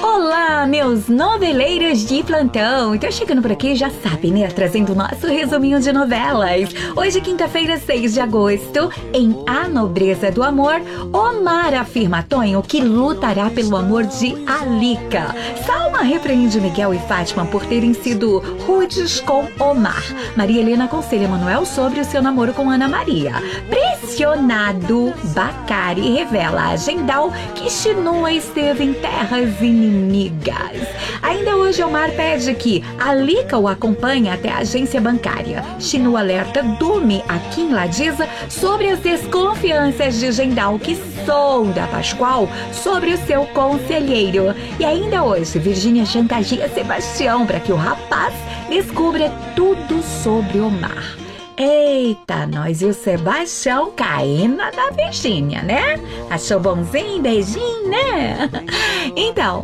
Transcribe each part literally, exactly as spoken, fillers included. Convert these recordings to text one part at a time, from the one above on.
Olá, meus noveleiros de plantão! Então, chegando por aqui, já sabe, né? Trazendo o nosso resuminho de novelas. Hoje, quinta-feira, seis de agosto, em A Nobreza do Amor, Omar afirma a Tonho que lutará pelo amor de Alica. Salma repreende Miguel e Fátima por terem sido rudes com Omar. Maria Helena aconselha Manuel sobre o seu namoro com Ana Maria. Pressionado, Bacari revela a Gendal que Chinua esteve em terras inimigas. Ainda hoje, Omar pede que Alica o acompanhe até a agência bancária. Chinua alerta Dume a Kim Ladiza sobre as desconfianças de Gendal que sonda Pascoal sobre o seu conselheiro. E ainda hoje, Virgínia chantageia Sebastião para que o rapaz descubra tudo sobre Omar. Eita, nós e o Sebastião caindo na da Virgínia, né? Achou bonzinho, beijinho, né? Então,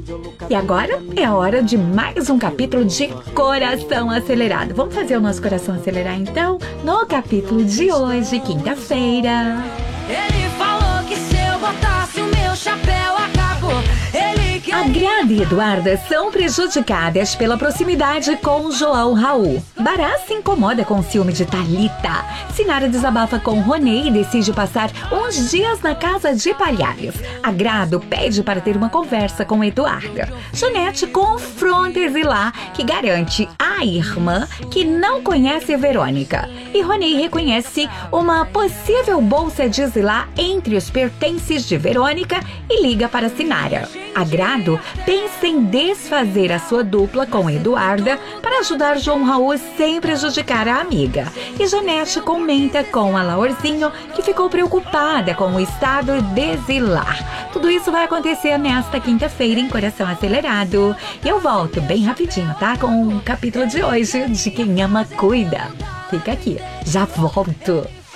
e agora é a hora de mais um capítulo de Coração Acelerado. Vamos fazer o nosso coração acelerar, então, no capítulo de hoje, quinta-feira. Ele falou que se eu botasse o meu chapéu, acabou. Ele Agrada e Eduarda são prejudicadas pela proximidade com João Raul. Bará se incomoda com o ciúme de Thalita. Sinara desabafa com Ronei e decide passar uns dias na casa de Palhares. Agrado pede para ter uma conversa com Eduarda. Janete confronta Zilá, que garante à irmã que não conhece Verônica. E Ronei reconhece uma possível bolsa de Zilá entre os pertences de Verônica e liga para Sinara. Agrado pensa em desfazer a sua dupla com Eduarda para ajudar João Raul sem prejudicar a amiga. E Janete comenta com a Laurzinho que ficou preocupada com o estado de Zilá. Tudo isso vai acontecer nesta quinta-feira em Coração Acelerado. E eu volto bem rapidinho, tá? Com o capítulo de hoje de Quem Ama Cuida. Fica aqui, já volto.